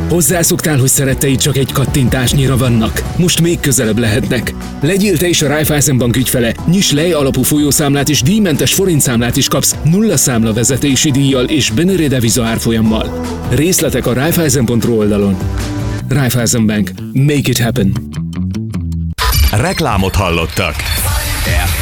Hozzászoktál, hogy szeretteid csak egy kattintásnyira vannak? Most még közelebb lehetnek. Legyél te is a Raiffeisen Bank ügyfele, nyiss lej alapú folyószámlát és díjmentes forintszámlát is kapsz nulla számla vezetési díjjal és Benere deviza árfolyammal. Részletek a Raiffeisen.ro oldalon. Raiffeisen Bank. Make it happen. Reklámot hallottak.